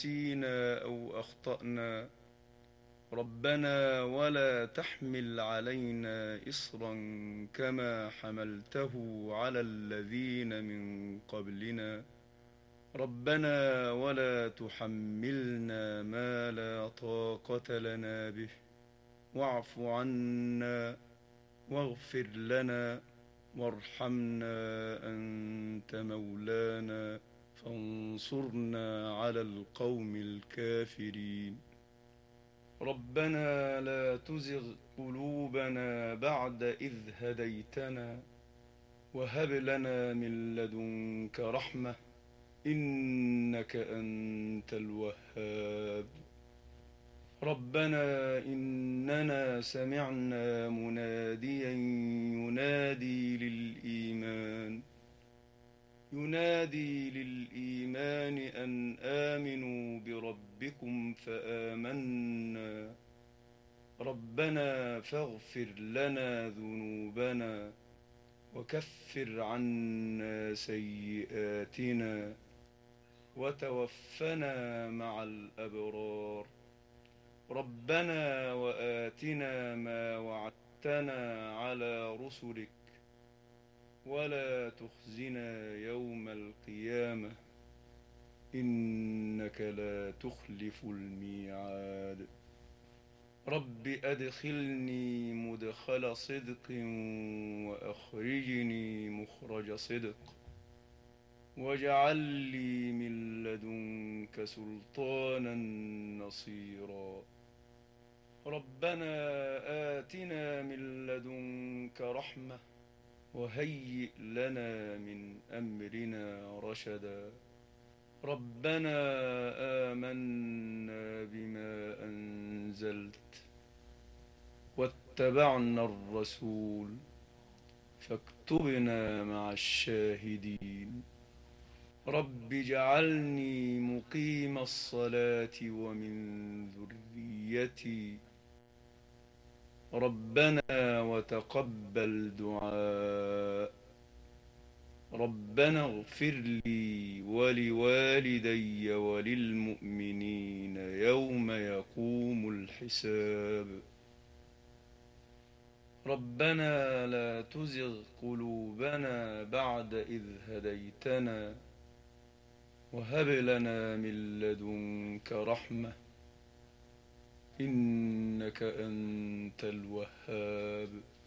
نسينا أو أخطأنا ربنا ولا تحمل علينا إصرا كما حملته على الذين من قبلنا ربنا ولا تحملنا ما لا طاقة لنا به واعف عنا واغفر لنا وارحمنا أنت مولانا فانصرنا على القوم الكافرين ربنا لا تزغ قلوبنا بعد إذ هديتنا وهب لنا من لدنك رحمة إنك أنت الوهاب ربنا إننا سمعنا مناديا ينادي للإيمان أن آمنوا بربكم فآمنا ربنا فاغفر لنا ذنوبنا وكفر عنا سيئاتنا وتوفنا مع الأبرار ربنا وآتنا ما وعدتنا على رسلك ولا تخزنا يوم القيامة إنك لا تخلف الميعاد رب أدخلني مدخل صدق وأخرجني مخرج صدق واجعل لي من لدنك سلطانا نصيرا ربنا آتنا من لدنك رحمة وهيئ لنا من أمرنا رشدا ربنا آمنا بما أنزلت واتبعنا الرسول فاكتبنا مع الشاهدين رب اجعلني مقيم الصلاة ومن ذريتي ربنا وتقبل دعاء ربنا اغفر لي ولوالدي وللمؤمنين يوم يقوم الحساب ربنا لا تزغ قلوبنا بعد إذ هديتنا وهب لنا من لدنك رحمة إنك أنت الوهاب.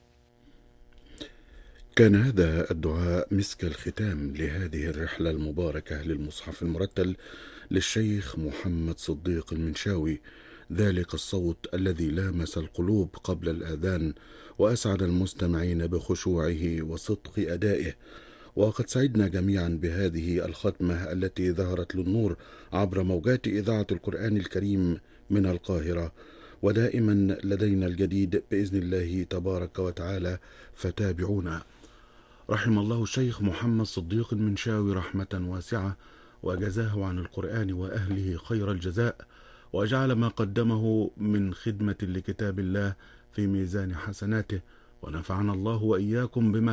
كان هذا الدعاء مسك الختام لهذه الرحلة المباركة للمصحف المرتل للشيخ محمد صديق المنشاوي، ذلك الصوت الذي لامس القلوب قبل الآذان وأسعد المستمعين بخشوعه وصدق أدائه. وقد سعدنا جميعا بهذه الختمة التي ظهرت للنور عبر موجات إذاعة القرآن الكريم من القاهرة، ودائما لدينا الجديد بإذن الله تبارك وتعالى، فتابعونا. رحم الله الشيخ محمد صديق المنشاوي رحمة واسعة، وجزاه عن القرآن وأهله خير الجزاء، وجعل ما قدمه من خدمة لكتاب الله في ميزان حسناته، ونفعنا الله وإياكم بما